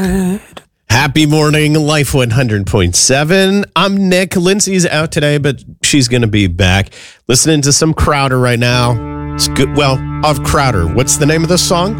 Happy morning, Life 100.7. I'm Nick. Lindsay's out today, but she's going to be back. Listening to some Crowder right now. It's good. Well, of Crowder. What's the name of the song?